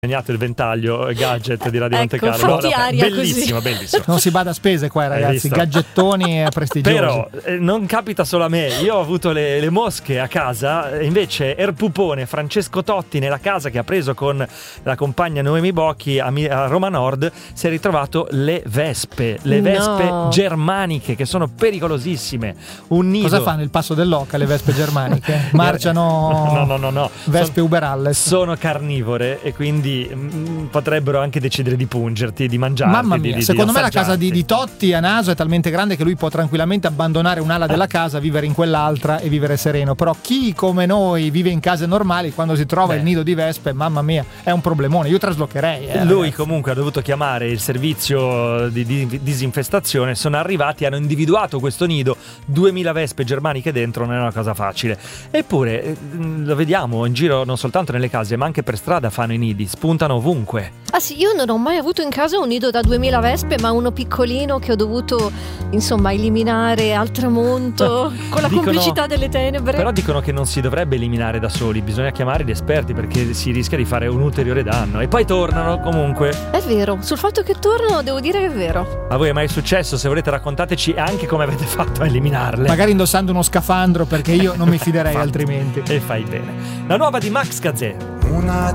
il ventaglio gadget di Radio Monte Carlo. Fatti aria bellissimo, così. bellissimo. Non si bada a spese qua, ragazzi, gadgettoni prestigiosi. Però non capita solo a me. Io ho avuto le mosche a casa, invece Erpupone, Francesco Totti, nella casa che ha preso con la compagna Noemi Bocchi a Roma Nord, si è ritrovato le vespe germaniche, che sono pericolosissime. Un nido. Cosa fanno, il passo dell'oca le vespe germaniche? Marciano? No. Vespe uberalles. Sono carnivore e quindi potrebbero anche decidere di pungerti, di mangiarti. Mamma mia, secondo me la casa di Totti a naso è talmente grande che lui può tranquillamente abbandonare un'ala della casa, vivere in quell'altra e vivere sereno. Però chi come noi vive in case normali, quando si trova il nido di vespe, mamma mia, è un problemone. Io traslocherei. Lui ragazzi. comunque ha dovuto chiamare il servizio di disinfestazione. Sono arrivati, hanno individuato questo nido, 2000 vespe germaniche dentro, non è una cosa facile. Eppure lo vediamo in giro, non soltanto nelle case ma anche per strada fanno i nidi, spuntano ovunque. Ah sì, io non ho mai avuto in casa un nido da 2000 vespe, ma uno piccolino che ho dovuto eliminare al tramonto con la complicità delle tenebre. Però dicono che non si dovrebbe eliminare da soli, bisogna chiamare gli esperti perché si rischia di fare un ulteriore danno. E poi tornano comunque. È vero, sul fatto che tornano devo dire che è vero. A voi è mai successo? Se volete raccontateci anche come avete fatto a eliminarle. Magari indossando uno scafandro, perché io non mi fiderei altrimenti. E fai bene. La nuova di Max Gazzè.